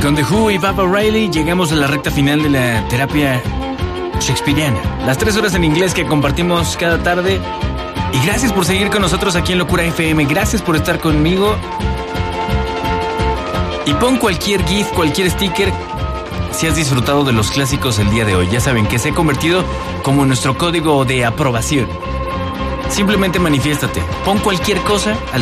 Con The Who y Baba O'Reilly llegamos a la recta final de la terapia shakespeariana. Las 3 horas en inglés que compartimos cada tarde. Y gracias por seguir con nosotros aquí en Locura FM. Gracias por estar conmigo. Y pon cualquier GIF, cualquier sticker si has disfrutado de los clásicos el día de hoy. Ya saben que se ha convertido como nuestro código de aprobación. Simplemente manifiéstate. Pon cualquier cosa al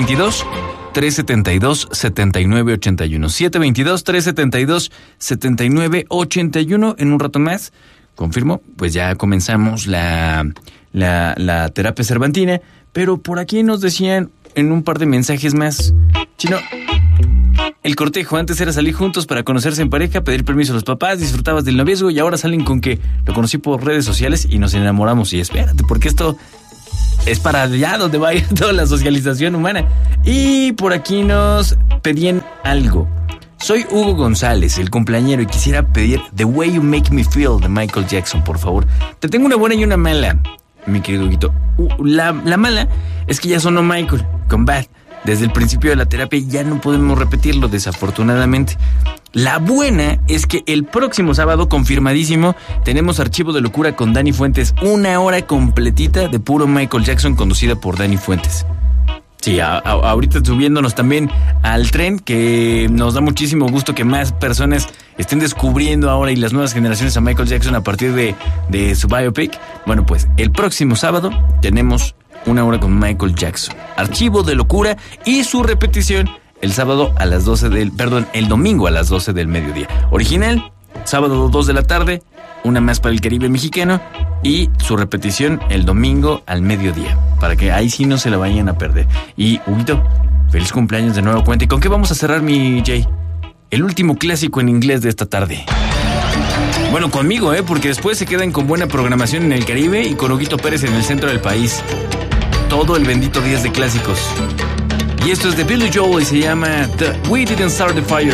722-372-7981. 722-372-7981. En un rato más, confirmo, pues ya comenzamos la terapia cervantina. Pero por aquí nos decían en un par de mensajes más, Chino, el cortejo antes era salir juntos para conocerse en pareja, pedir permiso a los papás, disfrutabas del noviazgo y ahora salen con que lo conocí por redes sociales y nos enamoramos. Y espérate, porque esto es para allá donde va a ir toda la socialización humana. Y por aquí nos pedían algo. Soy Hugo González, el cumpleañero, y quisiera pedir The Way You Make Me Feel de Michael Jackson, por favor. Te tengo una buena y una mala, mi querido Huguito. La mala es que ya sonó Michael con Bad. Desde el principio de la terapia ya no podemos repetirlo, desafortunadamente. La buena es que el próximo sábado, confirmadísimo, tenemos Archivo de Locura con Dani Fuentes. 1 hora completita de puro Michael Jackson conducida por Dani Fuentes. Sí, ahorita subiéndonos también al tren, que nos da muchísimo gusto que más personas estén descubriendo ahora y las nuevas generaciones a Michael Jackson a partir de su biopic. Bueno, pues el próximo sábado tenemos 1 hora con Michael Jackson. Archivo de Locura y su repetición el sábado a las 12 el domingo a las 12 del mediodía. Original, sábado 2 de la tarde, una más para el Caribe mexicano y su repetición el domingo al mediodía, para que ahí sí no se la vayan a perder. Y, Huguito, feliz cumpleaños de nuevo cuenta. ¿Y con qué vamos a cerrar, mi Jay? El último clásico en inglés de esta tarde. Bueno, conmigo, porque después se quedan con buena programación en el Caribe y con Huguito Pérez en el centro del país. Todo el bendito 10 de clásicos. Y esto es de Billy Joel y se llama We Didn't Start the Fire.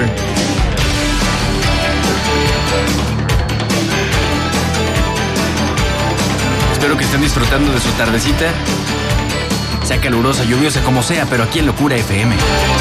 Espero que estén disfrutando de su tardecita, sea calurosa, lluviosa, como sea, pero aquí en Locura FM.